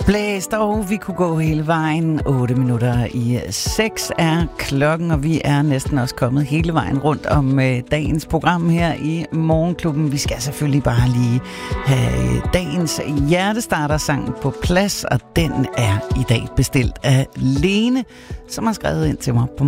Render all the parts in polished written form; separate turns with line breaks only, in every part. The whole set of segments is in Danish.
Blæst, og vi kunne gå hele vejen. 8 minutter i 6 er klokken, og vi er næsten også kommet hele vejen rundt om dagens program her i Morgenklubben. Vi skal selvfølgelig bare lige have dagens hjertestartersang på plads, og den er i dag bestilt af Lene, som har skrevet ind til mig på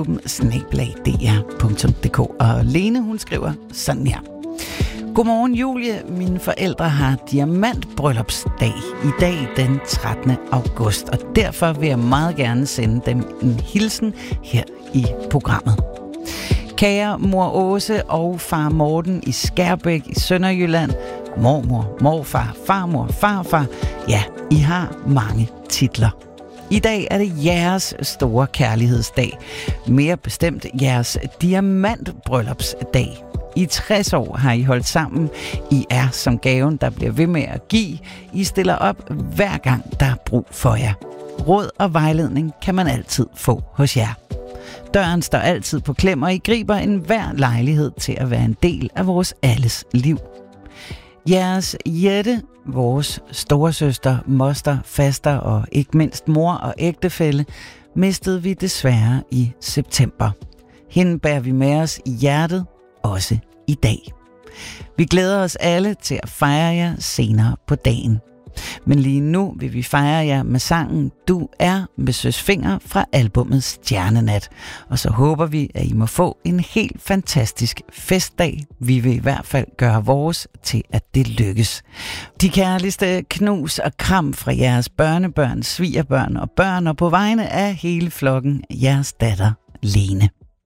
morgenklubben@dr.dk. Og Lene, hun skriver sådan her. Godmorgen Julie, mine forældre har diamantbryllupsdag i dag den 13. august, og derfor vil jeg meget gerne sende dem en hilsen her i programmet. Kære mor Åse og far Morten i Skærbæk i Sønderjylland, mormor, morfar, farmor, farfar, ja, I har mange titler. I dag er det jeres store kærlighedsdag, mere bestemt jeres diamantbryllupsdag. I 60 år har I holdt sammen. I er som gaven, der bliver ved med at give. I stiller op hver gang, der er brug for jer. Råd og vejledning kan man altid få hos jer. Døren står altid på klem, og I griber enhver lejlighed til at være en del af vores alles liv. Jeres Jette, vores storesøster, moster, faster og ikke mindst mor og ægtefælle, mistede vi desværre i september. Hende bærer vi med os i hjertet, også i dag. Vi glæder os alle til at fejre jer senere på dagen. Men lige nu vil vi fejre jer med sangen Du er med Søs Fenger fra albummet Stjernenat. Og så håber vi, at I må få en helt fantastisk festdag. Vi vil i hvert fald gøre vores til, at det lykkes. De kærligste knus og kram fra jeres børnebørn, svigerbørn og børn, og på vegne af hele flokken, jeres datter Lene.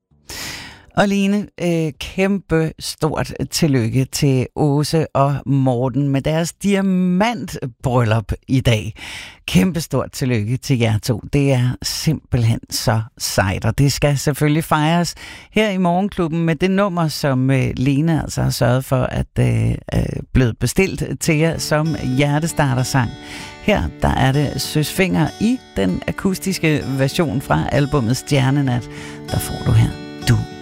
Og Lene, kæmpe stort tillykke til Åse og Morten med deres diamantbryllup i dag. Kæmpe stort tillykke til jer to. Det er simpelthen så sejt, og det skal selvfølgelig fejres her i Morgenklubben med det nummer, som Lene altså har sørget for at blevet bestilt til jer som hjertestartersang. Her der er det Søs Fenger i den akustiske version fra albummet Stjernenat. Der får du her Du